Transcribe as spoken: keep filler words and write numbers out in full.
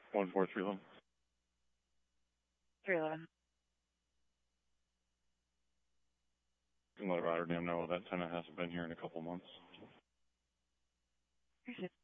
One four three eleven. three eleven. You can let Rotterdam know that tenant hasn't been here in a couple months. Appreciate